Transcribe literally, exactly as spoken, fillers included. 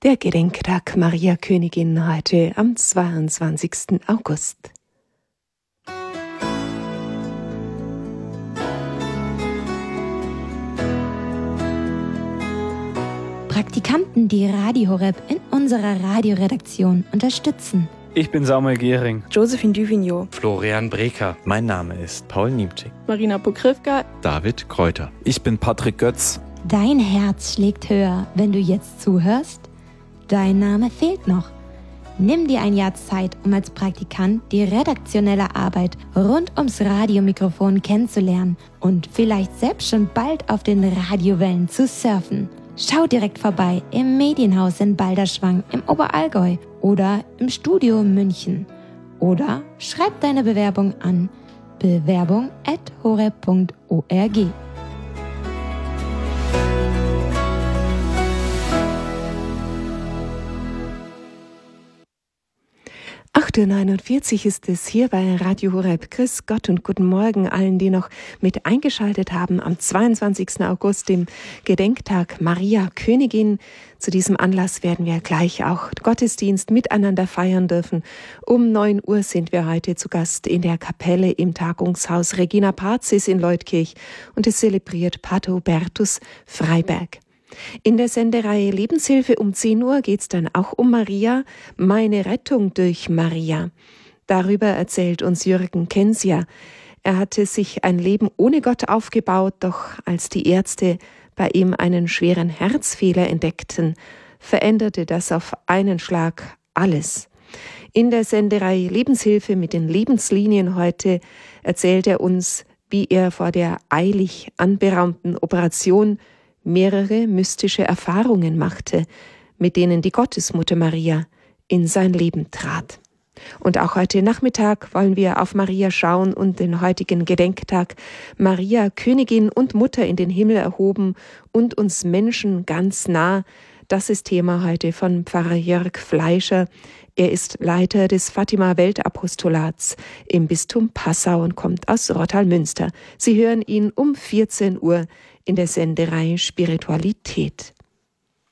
Der Gedenktag Maria Königin heute am zweiundzwanzigsten August. Praktikanten, die Radio Horeb in unserer Radioredaktion unterstützen. Ich bin Samuel Gehring. Josephine Duvigneau. Florian Breker. Mein Name ist Paul Niemczyk. Marina Pokrivka. David Kräuter. Ich bin Patrick Götz. Dein Herz schlägt höher, wenn du jetzt zuhörst? Dein Name fehlt noch. Nimm dir ein Jahr Zeit, um als Praktikant die redaktionelle Arbeit rund ums Radiomikrofon kennenzulernen und vielleicht selbst schon bald auf den Radiowellen zu surfen. Schau direkt vorbei im Medienhaus in Balderschwang im Oberallgäu oder im Studio München. Oder schreib deine Bewerbung an bewerbung at horeb punkt org. acht Uhr neunundvierzig ist es hier bei Radio Horeb. Grüß Gott und guten Morgen allen, die noch mit eingeschaltet haben am zweiundzwanzigsten August, dem Gedenktag Maria Königin. Zu diesem Anlass werden wir gleich auch Gottesdienst miteinander feiern dürfen. Um neun Uhr sind wir heute zu Gast in der Kapelle im Tagungshaus Regina Pazis in Leutkirch und es zelebriert Pater Hubertus Freiberg. In der Sendereihe Lebenshilfe um zehn Uhr geht es dann auch um Maria, meine Rettung durch Maria. Darüber erzählt uns Jürgen Kensia. Er hatte sich ein Leben ohne Gott aufgebaut, doch als die Ärzte bei ihm einen schweren Herzfehler entdeckten, veränderte das auf einen Schlag alles. In der Sendereihe Lebenshilfe mit den Lebenslinien heute erzählt er uns, wie er vor der eilig anberaumten Operation mehrere mystische Erfahrungen machte, mit denen die Gottesmutter Maria in sein Leben trat. Und auch heute Nachmittag wollen wir auf Maria schauen und den heutigen Gedenktag Maria Königin und Mutter in den Himmel erhoben und uns Menschen ganz nah. Das ist Thema heute von Pfarrer Jörg Fleischer. Er ist Leiter des Fatima-Weltapostolats im Bistum Passau und kommt aus Rottal-Münster. Sie hören ihn um vierzehn Uhr in der Sendereihe Spiritualität.